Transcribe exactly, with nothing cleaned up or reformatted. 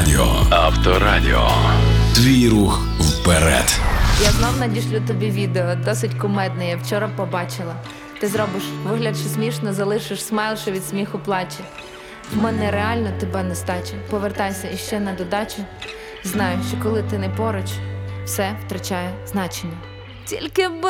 Авторадіо. Авторадіо. Твій рух вперед. Я знов надішлю тобі відео, досить кумедне, я вчора побачила. Ти зробиш вигляд, що смішно, залишиш смайл, що від сміху плаче. В мене реально тебе нестача. Повертайся іще на додачу. Знаю, що коли ти не поруч, все втрачає значення. Тільки би